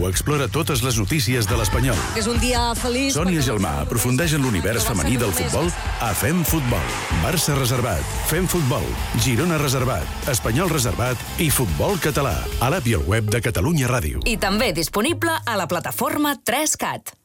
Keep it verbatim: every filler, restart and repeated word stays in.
Arnau explora totes les notícies de l'Espanyol. És un dia feliç. Sònia Gelmà aprofundeix en l'univers femení del futbol a Fem Futbol. Barça reservat, Fem Futbol, Girona reservat, Espanyol reservat i Futbol català. A l'app i al web de Catalunya Ràdio. I també disponible a la plataforma tres cat.